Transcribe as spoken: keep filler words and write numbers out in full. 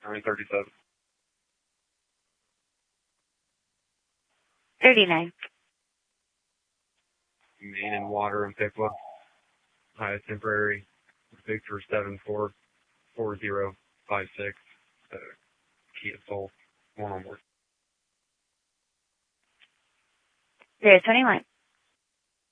nine thirty-seven. thirty-nine. Main and water in Piqua. Highest temporary. Victor seven four four zero five six. Uh, Kia Soul. One on board. zero twenty-one.